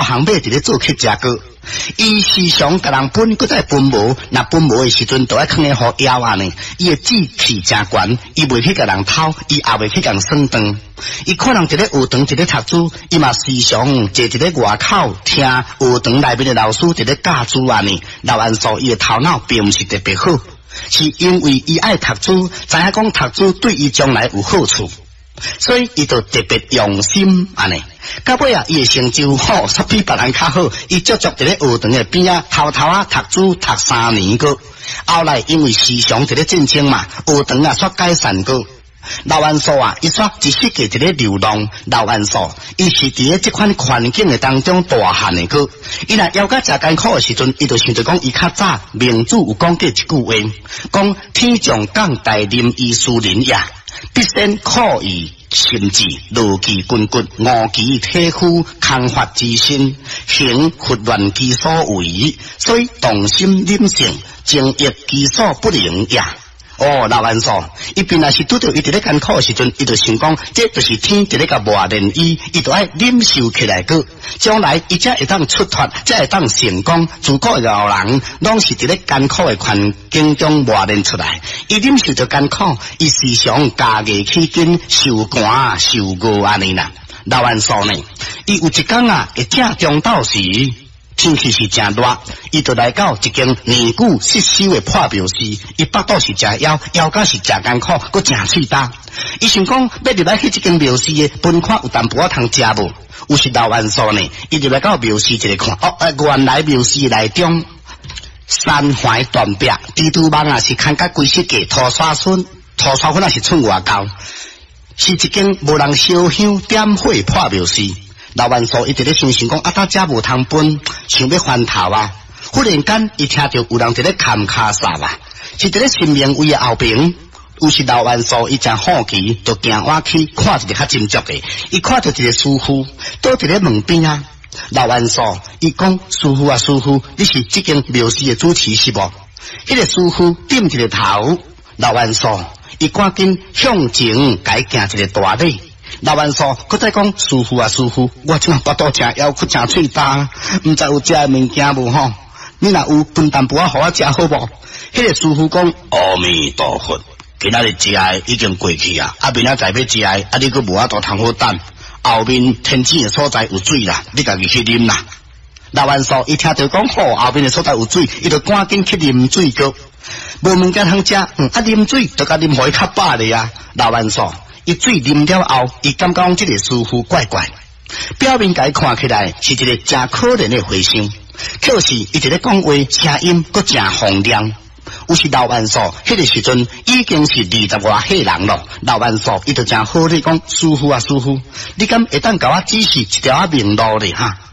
行马伫咧做客食过。伊时常甲人分，搁再分无，若分无的时阵，就爱囥咧互枵啊呢。伊的志气真悬，伊袂去甲人偷，伊也袂去甲人算账。伊可能一咧学堂一咧读书，伊嘛时常坐一咧外口听学堂内面的老师一咧教书啊呢。老安说伊的头脑并毋是特别好，是因为伊爱读书，知影讲读书对伊将来有好处。所以伊就特别用心安尼，到尾啊，伊的成就好，煞比别人较好。伊足足伫咧学堂的边啊，偷偷啊读书读3年个，后来因为时常伫咧战争嘛，学堂啊煞改善个。老安说啊，伊煞一世纪伫咧流浪。老安说，伊是伫咧这款环境的当中大汉的个。伊若要甲食艰苦的时阵，伊就想着讲，伊较早明主有讲过一句话，讲天将降大任于斯人也。必先苦于心志，劳其筋骨，饿其体肤，空乏之身，行拂乱其所为，所以动心忍性，精益其所不能也。哦，老安说，伊本来是拄到伊伫咧艰苦的时阵，伊就想讲，这就是天伫咧甲磨练伊，伊就爱忍受起来个。将来伊才会当出脱，才会当成功。自古老人拢是伫咧艰苦的环境中磨练出来，伊忍受着艰苦，伊时常家业起根，受寒受饿安尼啦。老安说呢，伊有一天啊，会正中昼时。天气是真热，伊就来到一间年久失修的破庙寺。伊腹肚是真枵，枵甲是真艰苦，佮真喙焦。伊想讲要入来去这间庙寺的分看有淡薄仔通食无？有时老安说呢，伊入来到庙寺一个看，原来庙寺内中山怀断壁，地图网啊是看甲规世界土沙笋，土沙粉啊是剩外高，是一间无人烧香点火破庙寺。老万说，伊伫咧想讲，啊，大家无通分，想要翻头啊！忽然间，伊听到有人伫咧砍骹煞啊，是伫咧新明位的后边。有时老万说，伊真好奇，就行我去看一个较斟酌的。伊看到一个师傅倒伫咧门边啊。老万说，伊讲师傅啊，师傅，你是这间庙寺的主持是无？迄个师傅点一个头。老万说，伊赶紧向前改行一个大礼。老万说，佮再讲师傅啊，师傅，我即马腹肚真枵，佮真喙焦，毋知有食的物件无吼？你若有分淡薄仔互我食好无？迄个师傅讲，阿弥陀佛，今仔日食的已经过去啊，明仔载要食的，啊你佮无法度通好等，后面天井的所在有水啦，你家己去啉啦。老万说，伊听到讲好，后面的所在有水，伊就赶紧去啉水个，无物件通食，啉水就甲啉互伊较饱咧啊。老万说。伊水啉了后，伊感觉这个师傅怪怪，表面甲伊看起来是一个真可怜的和尚，可是伊伫咧讲话，声音阁真洪亮。有时老万说，迄个时阵已经是20外岁人咯。老万说，伊就真好咧讲，师傅啊，师傅，你敢会当甲我指示一条命路咧哈？